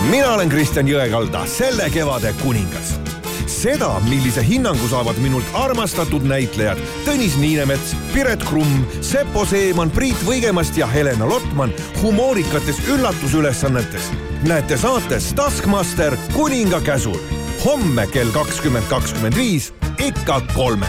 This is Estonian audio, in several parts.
Mina olen Kristjan Jõekalda, selle kevade kuningas. Seda, millise hinnangu saavad minult armastatud näitlejad Tõnis Niinemets, Piret Krumm, Seppo Seeman, Priit Võigemast ja Helena Lotman humoorikates üllatusülesannetes, näete saates Taskmaster kuninga käsul. Homme kell 20.25 ikka 3.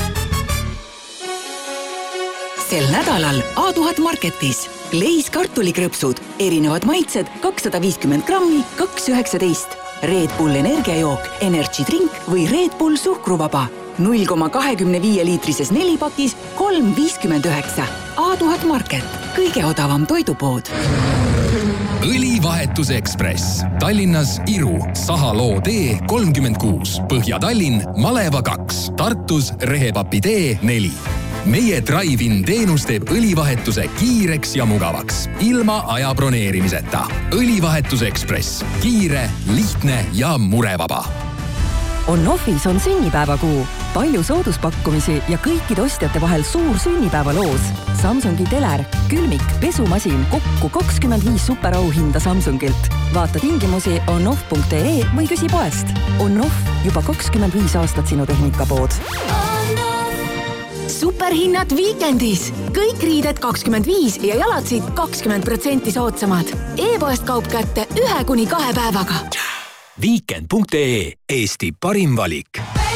Sel nädalal A1000 Marketis Leis kartulikrõpsud, erinevad maitsed 250 grammi, 2,19. Red Bull energiajook, Energy Drink või Red Bull suhkruvaba 0,25 liitrises 4-pakis 3,59. A1000 Market, kõige odavam toidupood. Õlivahetuse Ekspress. Tallinnas Iru, Sahaloo tee 36, Põhja-Tallinn, Maleva 2, Tartus Rehepapi tee 4. Meie Drive-in teenus teeb õlivahetuse kiireks ja mugavaks, ilma aja broneerimiseta. Õlivahetuse Ekspress. Kiire, lihtne ja murevaba. On-Offis on sünnipäevakuu. Palju sooduspakkumisi ja kõikide ostjate vahel suur sünnipäevaloos. Samsungi teler, külmik, pesumasin, kokku 25 superauhinda Samsungilt. Vaata tingimusi onoff.ee või küsi poest. On-Off, juba 25 aastat sinu tehnikapood. Superhinnad viikendis. Kõik riided 25 ja jalatsid 20% soodsamad. E-poest kaup kätte 1-2 päevaga. Weekend.ee, Eesti parim valik.